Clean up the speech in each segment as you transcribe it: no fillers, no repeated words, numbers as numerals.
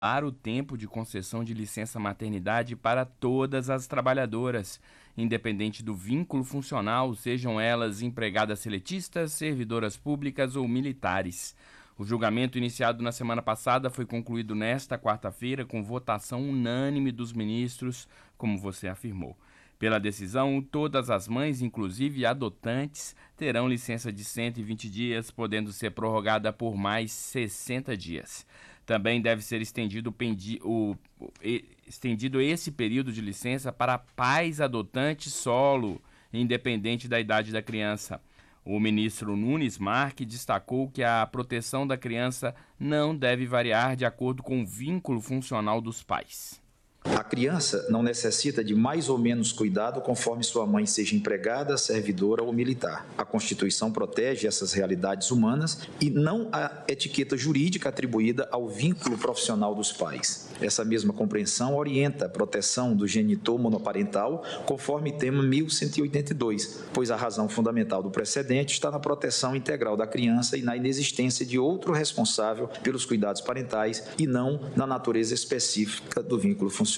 para o tempo de concessão de licença maternidade para todas as trabalhadoras, independente do vínculo funcional, sejam elas empregadas seletistas, servidoras públicas ou militares. O julgamento iniciado na semana passada foi concluído nesta quarta-feira com votação unânime dos ministros, como você afirmou. Pela decisão, todas as mães, inclusive adotantes, terão licença de 120 dias, podendo ser prorrogada por mais 60 dias. Também deve ser estendido esse período de licença para pais adotantes solo, independente da idade da criança. O ministro Nunes Marques destacou que a proteção da criança não deve variar de acordo com o vínculo funcional dos pais. A criança não necessita de mais ou menos cuidado conforme sua mãe seja empregada, servidora ou militar. A Constituição protege essas realidades humanas e não a etiqueta jurídica atribuída ao vínculo profissional dos pais. Essa mesma compreensão orienta a proteção do genitor monoparental conforme tema 1182, pois a razão fundamental do precedente está na proteção integral da criança e na inexistência de outro responsável pelos cuidados parentais e não na natureza específica do vínculo funcional.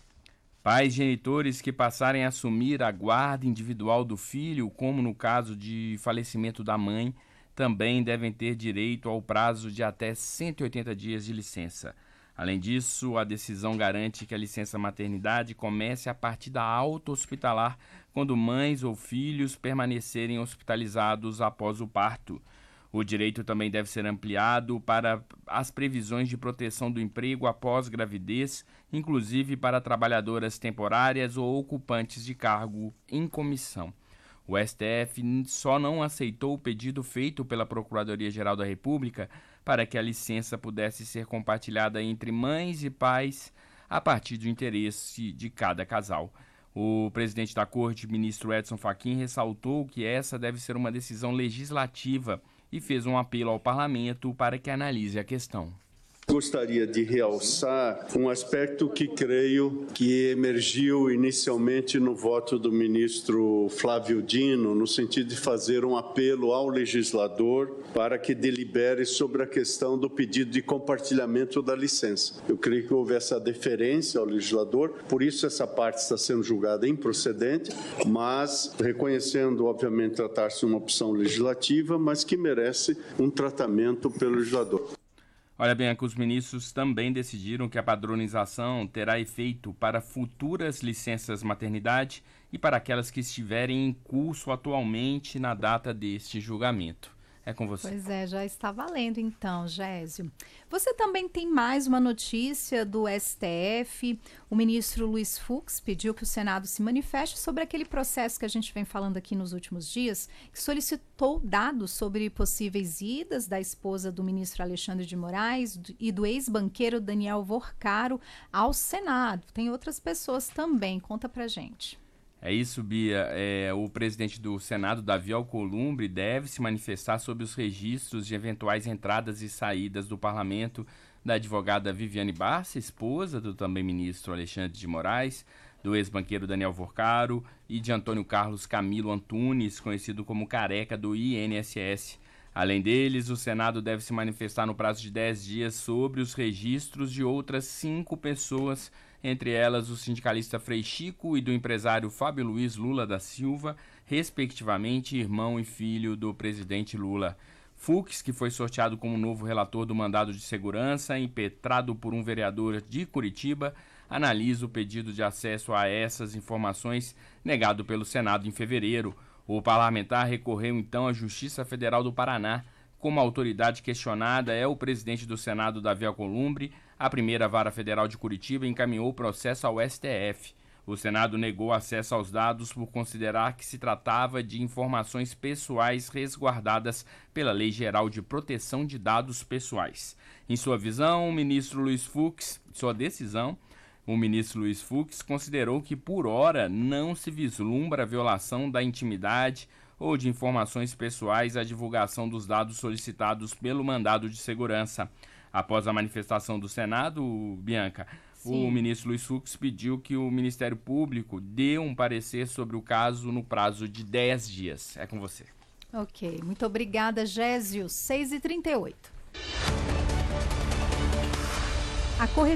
Pais genitores que passarem a assumir a guarda individual do filho, como no caso de falecimento da mãe, também devem ter direito ao prazo de até 180 dias de licença. Além disso, a decisão garante que a licença maternidade comece a partir da alta hospitalar, quando mães ou filhos permanecerem hospitalizados após o parto. O direito também deve ser ampliado para as previsões de proteção do emprego após gravidez, inclusive para trabalhadoras temporárias ou ocupantes de cargo em comissão. O STF só não aceitou o pedido feito pela Procuradoria-Geral da República para que a licença pudesse ser compartilhada entre mães e pais a partir do interesse de cada casal. O presidente da Corte, ministro Edson Fachin, ressaltou que essa deve ser uma decisão legislativa e fez um apelo ao parlamento para que analise a questão. Gostaria de realçar um aspecto que creio que emergiu inicialmente no voto do ministro Flávio Dino, no sentido de fazer um apelo ao legislador para que delibere sobre a questão do pedido de compartilhamento da licença. Eu creio que houve essa deferência ao legislador, por isso essa parte está sendo julgada improcedente, mas reconhecendo, obviamente, tratar-se de uma opção legislativa, mas que merece um tratamento pelo legislador. Olha bem, os ministros também decidiram que a padronização terá efeito para futuras licenças maternidade e para aquelas que estiverem em curso atualmente na data deste julgamento. É com você. Pois é, já está valendo então, Gésio. Você também tem mais uma notícia do STF. O ministro Luiz Fux pediu que o Senado se manifeste sobre aquele processo que a gente vem falando aqui nos últimos dias, que solicitou dados sobre possíveis idas da esposa do ministro Alexandre de Moraes e do ex-banqueiro Daniel Vorcaro ao Senado. Tem outras pessoas também. Conta pra gente. É isso, Bia. O presidente do Senado, Davi Alcolumbre, deve se manifestar sobre os registros de eventuais entradas e saídas do parlamento da advogada Viviane Barça, esposa do também ministro Alexandre de Moraes, do ex-banqueiro Daniel Vorcaro e de Antônio Carlos Camilo Antunes, conhecido como Careca, do INSS. Além deles, o Senado deve se manifestar no prazo de 10 dias sobre os registros de outras 5 pessoas, entre elas o sindicalista Frei Chico e do empresário Fábio Luiz Lula da Silva, respectivamente irmão e filho do presidente Lula. Fux, que foi sorteado como novo relator do mandado de segurança, impetrado por um vereador de Curitiba, analisa o pedido de acesso a essas informações negado pelo Senado em fevereiro. O parlamentar recorreu então à Justiça Federal do Paraná. Como a autoridade questionada é o presidente do Senado, Davi Alcolumbre, a primeira vara federal de Curitiba encaminhou o processo ao STF. O Senado negou acesso aos dados por considerar que se tratava de informações pessoais resguardadas pela Lei Geral de Proteção de Dados Pessoais. Em sua visão, o ministro Luiz Fux, o ministro Luiz Fux considerou que, por hora, não se vislumbra a violação da intimidade ou de informações pessoais à divulgação dos dados solicitados pelo mandado de segurança. Após a manifestação do Senado, Bianca, o ministro Luiz Fux pediu que o Ministério Público dê um parecer sobre o caso no prazo de 10 dias. É com você. Ok, muito obrigada, Gésio. 6h38.